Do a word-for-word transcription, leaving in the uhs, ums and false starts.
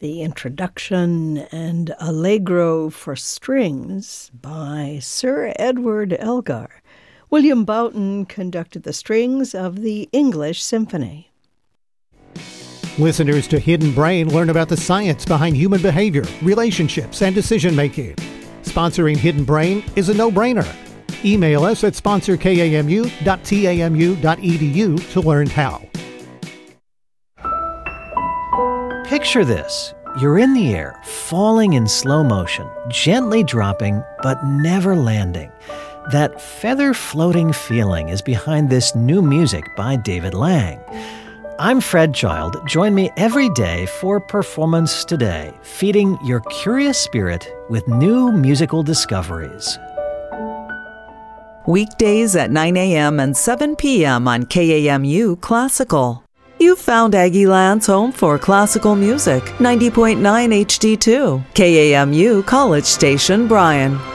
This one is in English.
the introduction and Allegro for strings by Sir Edward Elgar. William Boughton conducted the strings of the English Symphony. Listeners to Hidden Brain learn about the science behind human behavior, relationships, and decision-making. Sponsoring Hidden Brain is a no-brainer. Email us at sponsor k a m u dot t a m u dot e d u to learn how. Picture this. You're in the air, falling in slow motion, gently dropping, but never landing. That feather-floating feeling is behind this new music by David Lang. I'm Fred Child. Join me every day for Performance Today, feeding your curious spirit with new musical discoveries. Weekdays at nine a.m. and seven p.m. on K A M U Classical. You've found Aggieland's home for classical music, ninety point nine H D two, K A M U College Station, Bryan.